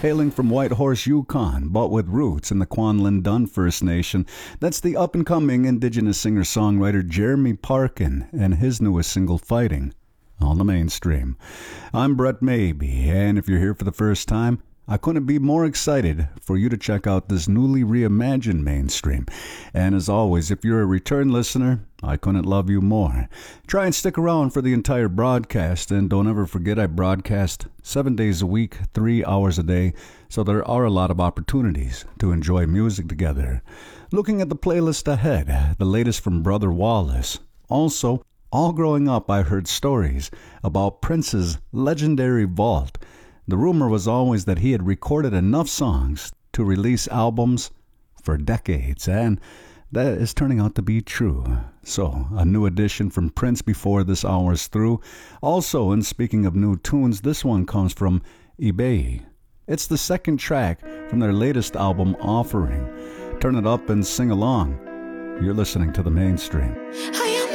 hailing from Whitehorse, Yukon, but with roots in the Kwanlin Dun First Nation. That's the up-and-coming Indigenous singer-songwriter Jeremy Parkin and his newest single, Fighting, on the Mainstream. I'm Brett Maybe, and if you're here for the first time, I couldn't be more excited for you to check out this newly reimagined Mainstream. And as always, if you're a return listener, I couldn't love you more. Try and stick around for the entire broadcast, and don't ever forget I broadcast 7 days a week, 3 hours a day, so there are a lot of opportunities to enjoy music together. Looking at the playlist ahead, the latest from Brother Wallace. Also, all growing up I heard stories about Prince's legendary vault. The rumor was always that he had recorded enough songs to release albums for decades, and that is turning out to be true. So, a new edition from Prince before this hour is through. Also, and speaking of new tunes, this one comes from eBay. It's the second track from their latest album, Offering. Turn it up and sing along. You're listening to The Mainstream.